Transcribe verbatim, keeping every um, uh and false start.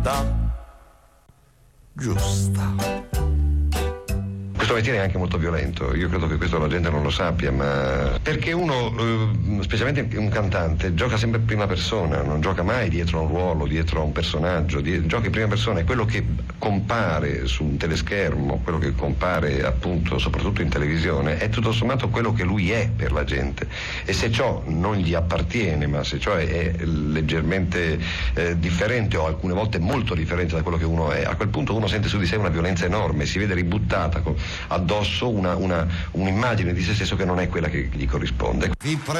strada giusta. Questo mestiere è anche molto violento, io credo che questo la gente non lo sappia, ma perché uno, eh, specialmente un cantante, gioca sempre in prima persona, non gioca mai dietro a un ruolo, dietro a un personaggio, die- gioca in prima persona, e quello che compare su un teleschermo, quello che compare appunto soprattutto in televisione, è tutto sommato quello che lui è per la gente, e se ciò non gli appartiene, ma se ciò è, è leggermente eh, differente o alcune volte molto differente da quello che uno è, a quel punto uno sente su di sé una violenza enorme, si vede ributtata con addosso una, una, un'immagine di se stesso che non è quella che gli corrisponde.